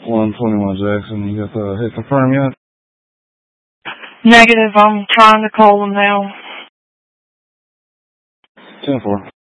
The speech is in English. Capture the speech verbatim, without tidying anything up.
one twenty-one Jackson. You got to hit confirm yet? Negative. I'm trying to call them now. ten four.